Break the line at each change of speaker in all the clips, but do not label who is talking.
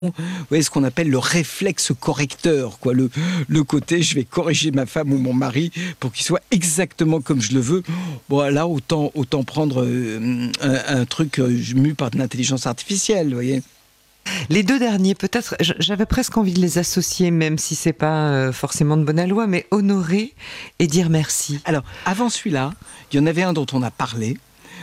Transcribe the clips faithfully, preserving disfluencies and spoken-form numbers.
Vous voyez, ce qu'on appelle le réflexe correcteur, quoi. Le, le côté, je vais corriger ma femme ou mon mari pour qu'il soit exactement comme je le veux. Bon, là, autant, autant prendre euh, un, un truc euh, mu par de l'intelligence artificielle, vous voyez.
Les deux derniers, peut-être, j'avais presque envie de les associer, même si c'est pas euh, forcément de bonne aloi, mais honorer et dire merci.
Alors, avant celui-là, il y en avait un dont on a parlé,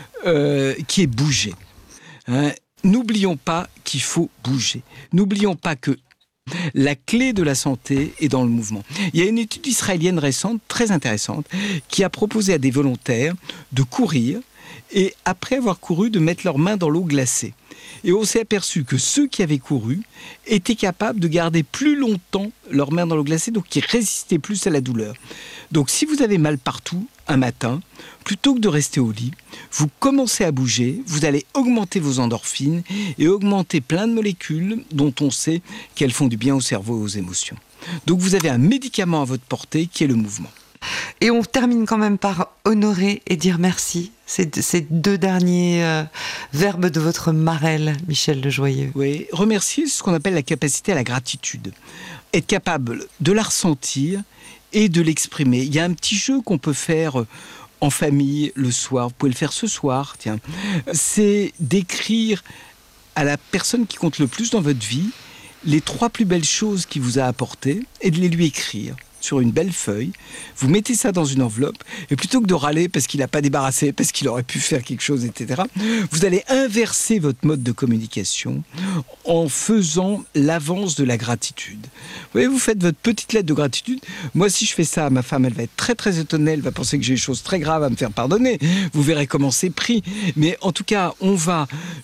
euh, qui est bouger. Hein. N'oublions pas qu'il faut bouger. N'oublions pas que la clé de la santé est dans le mouvement. Il y a une étude israélienne récente, très intéressante, qui a proposé à des volontaires de courir et, après avoir couru, de mettre leurs mains dans l'eau glacée. Et on s'est aperçu que ceux qui avaient couru étaient capables de garder plus longtemps leurs mains dans l'eau glacée, donc qui résistaient plus à la douleur. Donc si vous avez mal partout, un matin, plutôt que de rester au lit, vous commencez à bouger, vous allez augmenter vos endorphines et augmenter plein de molécules dont on sait qu'elles font du bien au cerveau et aux émotions. Donc vous avez un médicament à votre portée qui est le mouvement.
Et on termine quand même par honorer et dire merci. C'est ces deux derniers euh, verbes de votre Marelle, Michel Lejoyeux.
Oui, remercier, c'est ce qu'on appelle la capacité à la gratitude. Être capable de la ressentir et de l'exprimer. Il y a un petit jeu qu'on peut faire en famille le soir. Vous pouvez le faire ce soir, tiens. C'est d'écrire à la personne qui compte le plus dans votre vie les trois plus belles choses qu'il vous a apportées et de les lui écrire sur une belle feuille. Vous mettez ça dans une enveloppe et plutôt que de râler parce qu'il n'a pas débarrassé, parce qu'il aurait pu faire quelque chose, et cetera, vous allez inverser votre mode de communication en faisant l'avance de la gratitude. Vous voyez, vous faites votre petite lettre de gratitude. Moi, si je fais ça, ma femme, elle va être très très étonnée, elle va penser que j'ai des choses très graves à me faire pardonner. Vous verrez comment c'est pris. Mais en tout cas, on va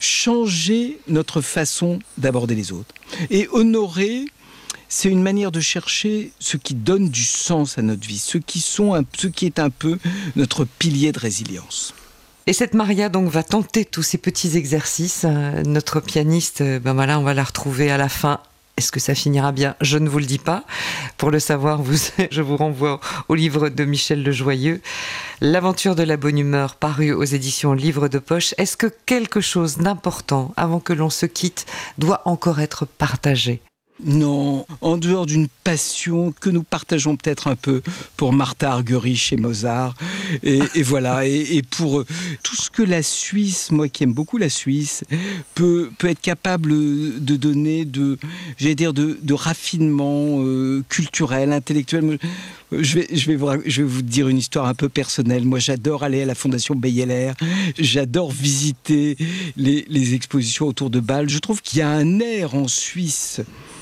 changer notre façon d'aborder les autres. Et honorer, c'est une manière de chercher ce qui donne du sens à notre vie, ce qui, sont un, ce qui est un peu notre pilier de résilience.
Et cette Maria donc va tenter tous ces petits exercices. Notre pianiste, ben voilà, on va la retrouver à la fin. Est-ce que ça finira bien ? Je ne vous le dis pas. Pour le savoir, vous, je vous renvoie au livre de Michel Lejoyeux, L'aventure de la bonne humeur, paru aux éditions Livre de Poche. Est-ce que quelque chose d'important, avant que l'on se quitte, doit encore être partagé ?
Non, en dehors d'une passion que nous partageons peut-être un peu pour Martha Argerich et Mozart, et, et voilà, et, et pour euh, tout ce que la Suisse, moi qui aime beaucoup la Suisse, peut, peut être capable de donner de, j'allais dire, de, de raffinement euh, culturel, intellectuel. Je vais, je, vais vous, je vais vous dire une histoire un peu personnelle. Moi, j'adore aller à la Fondation Beyeler, j'adore visiter les, les expositions autour de Bâle. Je trouve qu'il y a un air en Suisse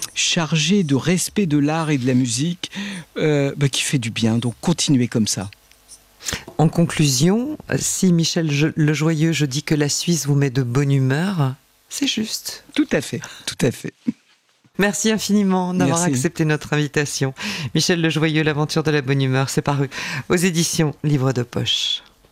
chargé de respect de l'art et de la musique, euh, bah, qui fait du bien. Donc, continuez comme ça.
En conclusion, si Michel Lejoyeux, je dis que la Suisse vous met de bonne humeur, c'est juste.
Tout à fait, tout à fait.
Merci infiniment d'avoir
Merci.
accepté notre invitation. Michel Lejoyeux, L'aventure de la bonne humeur, c'est paru aux éditions Livre de Poche.